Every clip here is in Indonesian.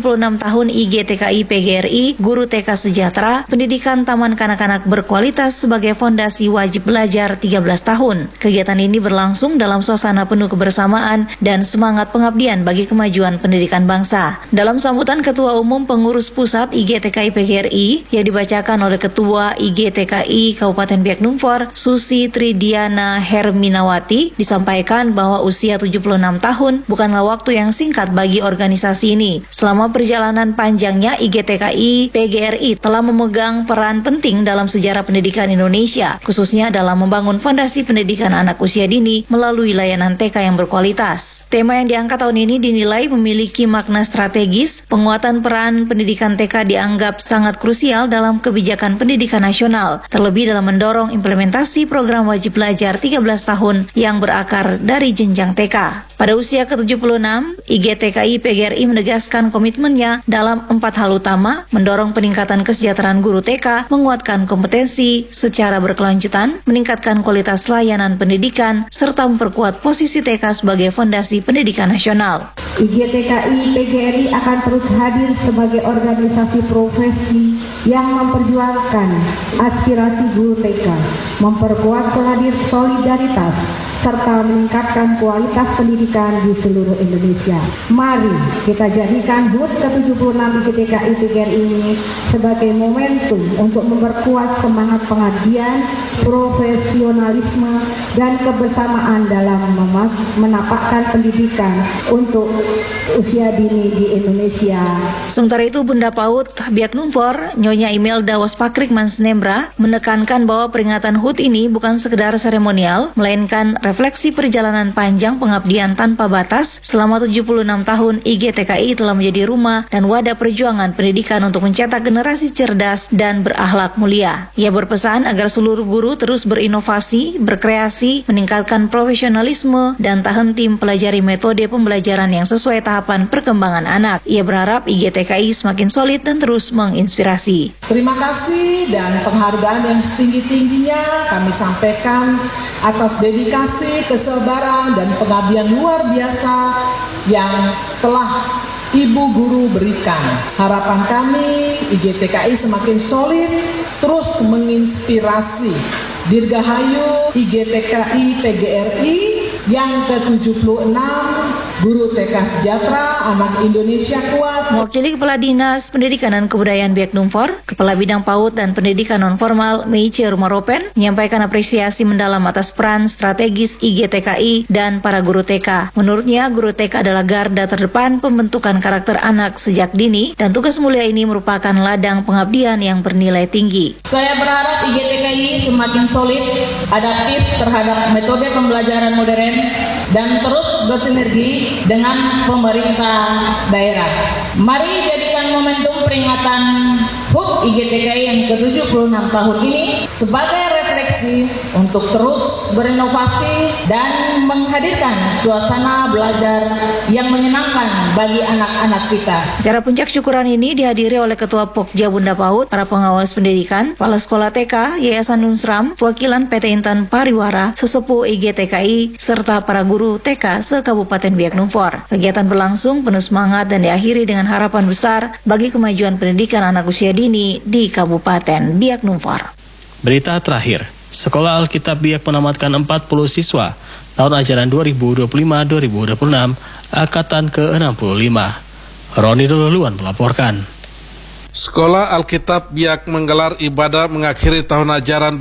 26 tahun IGTKI PGRI, Guru TK Sejahtera, pendidikan taman kanak-kanak berkualitas sebagai fondasi wajib belajar 13 tahun. Kegiatan ini berlangsung dalam suasana penuh kebersamaan dan semangat pengabdian bagi kemajuan pendidikan bangsa. Dalam sambutan Ketua Umum Pengurus Pusat IGTKI PGRI yang dibacakan oleh Ketua IGTKI Kabupaten Biak Numfor, Susi Tridiana Herminawati, disampaikan bahwa usia 76 tahun bukanlah waktu yang singkat bagi organisasi ini. Selama perjalanan panjangnya, IGTKI PGRI telah memegang peran penting dalam sejarah pendidikan Indonesia, khususnya dalam membangun fondasi pendidikan anak usia dini melalui layanan TK yang berkualitas. Tema yang diangkat tahun ini dinilai memiliki makna strategis. Penguatan peran pendidikan TK dianggap sangat krusial dalam kebijakan pendidikan nasional, terlebih dalam mendorong implementasi program wajib belajar 13 tahun yang berakar dari jenjang TK. Pada usia ke-76, IGTKI PGRI menegaskan komitmennya dalam 4 hal utama: mendorong peningkatan kesejahteraan guru TK, menguatkan kompetensi secara berkelanjutan, meningkatkan kualitas layanan pendidikan, serta memperkuat posisi TK sebagai fondasi pendidikan nasional. IGTKI PGRI akan terus hadir sebagai organisasi profesi yang memperjuangkan aspirasi guru TK, memperkuat solidaritas, serta meningkatkan kualitas pendidikan di seluruh Indonesia. Mari kita jadikan HUT ke-76 IGTKI PGRI ini sebagai momentum untuk memperkuat semangat pengabdian, profesionalisme, dan kebersamaan dalam menapakkan pendidikan untuk usia dini di Indonesia. Sementara itu, Bunda PAUD Biak Numfor, Nyonya Imelda Waspakrik Mansnembra, menekankan bahwa peringatan HUT ini bukan sekedar seremonial, melainkan refleksi perjalanan panjang pengabdian tanpa batas. Selama 76 tahun, IGTKI telah menjadi rumah dan wadah perjuangan pendidikan untuk mencetak generasi cerdas dan berakhlak mulia. Ia berpesan agar seluruh guru terus berinovasi, berkreasi, meningkatkan profesionalisme, dan tak henti mempelajari metode pembelajaran yang sesuai tahapan perkembangan anak. Ia berharap IGTKI semakin solid dan terus menginspirasi. Terima kasih dan penghargaan yang setinggi-tingginya kami sampaikan atas dedikasi, kesabaran, dan pengabdian luar biasa yang telah Ibu Guru berikan. Harapan kami IGTKI semakin solid, terus menginspirasi. Dirgahayu IGTKI PGRI yang ke-76, Guru TK Sejahtera, Anak Indonesia Kuat. Mewakili Kepala Dinas Pendidikan dan Kebudayaan Biak Numfor, Kepala Bidang PAUD dan Pendidikan Nonformal Meice Rumaropen menyampaikan apresiasi mendalam atas peran strategis IGTKI dan para guru TK. Menurutnya, guru TK adalah garda terdepan pembentukan karakter anak sejak dini, dan tugas mulia ini merupakan ladang pengabdian yang bernilai tinggi. Saya berharap IGTKI semakin solid, adaptif terhadap metode pembelajaran modern, dan terus bersinergi dengan pemerintah daerah. Mari jadikan momentum peringatan HUT IGTKI yang ke-76 tahun ini sebagai refleksi untuk terus berinovasi dan menghadirkan suasana belajar yang menyenangkan bagi anak-anak kita. Acara puncak syukuran ini dihadiri oleh Ketua Pokja Bunda PAUD, para pengawas pendidikan, kepala sekolah TK, Yayasan Nunsram, perwakilan PT Intan Pariwara, sesepuh IGTKI, serta para guru TK se-Kabupaten Biak Numfor. Kegiatan berlangsung penuh semangat dan diakhiri dengan harapan besar bagi kemajuan pendidikan anak usia dini di Kabupaten Biak Numfor. Berita terakhir, Sekolah Alkitab Biak menamatkan 40 siswa tahun ajaran 2025-2026 angkatan ke-65. Roni Duluan melaporkan. Sekolah Alkitab Biak menggelar ibadah mengakhiri tahun ajaran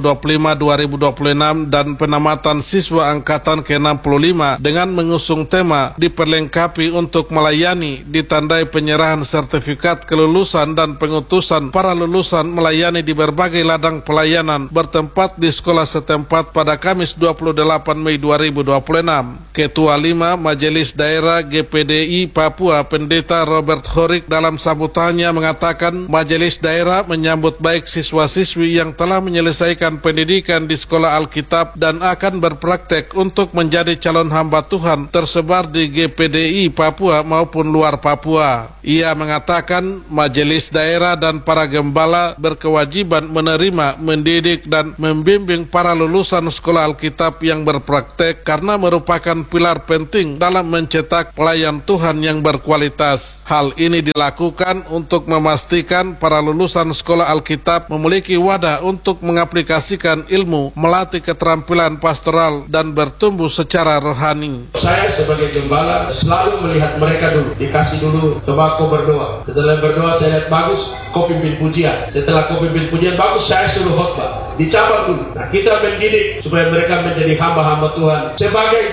2025-2026 dan penamatan siswa angkatan ke-65 dengan mengusung tema diperlengkapi untuk melayani, ditandai penyerahan sertifikat kelulusan dan pengutusan para lulusan melayani di berbagai ladang pelayanan bertempat di sekolah setempat pada Kamis 28 Mei 2026. Ketua 5 Majelis Daerah GPDI Papua Pendeta Robert Horik dalam sambutannya mengatakan mengatakan majelis daerah menyambut baik siswa-siswi yang telah menyelesaikan pendidikan di sekolah Alkitab dan akan berpraktek untuk menjadi calon hamba Tuhan tersebar di GPDI Papua maupun luar Papua. Ia mengatakan majelis daerah dan para gembala berkewajiban menerima, mendidik dan membimbing para lulusan sekolah Alkitab yang berpraktek karena merupakan pilar penting dalam mencetak pelayan Tuhan yang berkualitas. Hal ini dilakukan untuk memastikan para lulusan sekolah Alkitab memiliki wadah untuk mengaplikasikan ilmu, melatih keterampilan pastoral, dan bertumbuh secara rohani. Saya sebagai gembala selalu melihat mereka dulu, dikasih dulu tembakau berdoa. Setelah berdoa saya lihat bagus, kau pimpin pujian. Setelah kau pimpin pujian bagus, saya suruh khotbah. Dicabar dulu. Nah, kita mendidik supaya mereka menjadi hamba-hamba Tuhan sebagai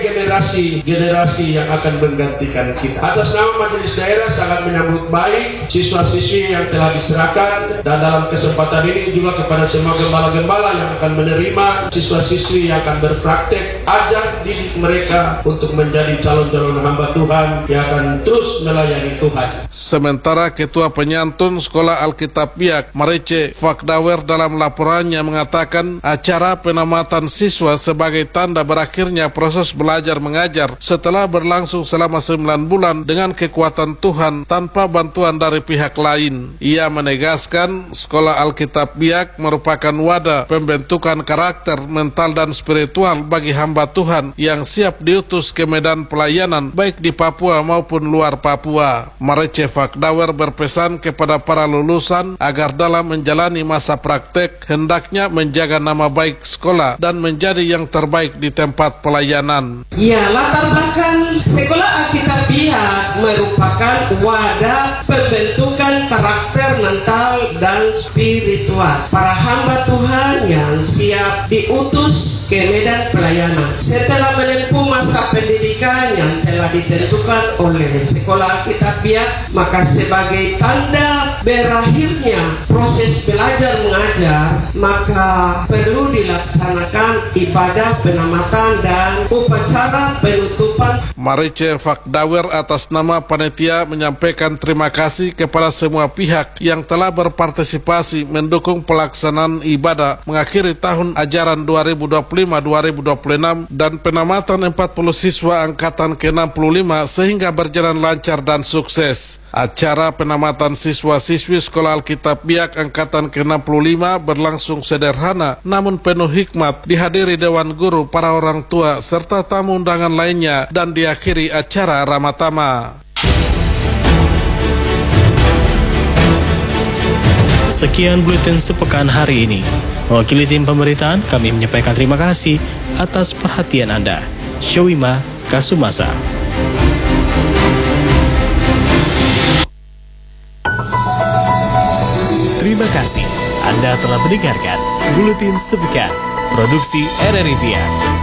generasi yang akan menggantikan kita. Atas nama majelis daerah sangat menyambut baik siswa-siswi yang telah diserahkan, dan dalam kesempatan ini juga kepada semua gembala-gembala yang akan menerima siswa-siswi yang akan berpraktek, ajak didik mereka untuk menjadi calon-calon hamba Tuhan yang akan terus melayani Tuhan. Sementara Ketua Penyantun Sekolah Alkitab Biak, Marice Fakdawer, dalam laporannya mengatakan acara penamatan siswa sebagai tanda berakhirnya proses belajar mengajar setelah berlangsung selama 9 bulan dengan kekuatan Tuhan tanpa bantuan dari pihak lain. Ia menegaskan Sekolah Alkitab Biak merupakan wadah pembentukan karakter, mental dan spiritual bagi hamba Tuhan yang siap diutus ke medan pelayanan baik di Papua maupun luar Papua. Marice Fakdawer berpesan kepada para lulusan agar dalam menjalani masa praktek hendaknya menjaga nama baik sekolah dan menjadi yang terbaik di tempat pelayanan. Ya, latar belakang Sekolah Alkitab Biak merupakan wadah pembentukan karakter, mental dan spiritual para hamba Tuhan yang siap diutus ke medan pelayanan. Setelah menempuh masa pendidikan yang telah ditentukan oleh Sekolah Alkitab Biak, maka sebagai tanda berakhirnya proses belajar mengajar, maka perlu dilaksanakan ibadah penamatan dan upacara penutupan. Marice Fakdawer atas nama panitia menyampaikan terima kasih kepada semua pihak yang telah berpartisipasi mendukung pelaksanaan ibadah mengakhiri tahun ajaran 2025-2026 dan penamatan 40 siswa angkatan ke-65 sehingga berjalan lancar dan sukses. Acara penamatan siswa-siswi Sekolah Alkitab Biak angkatan ke-65 berlangsung sederhana namun penuh hikmat, dihadiri Dewan Guru, para orang tua serta tamu undangan lainnya, dan diakhiri acara Ramatama. Sekian buletin sepekan hari ini. Mewakili tim pemberitaan, kami menyampaikan terima kasih atas perhatian Anda. Syawima Kasumasa. Terima kasih Anda telah mendengarkan Buletin Sepekan Produksi RRI Biak.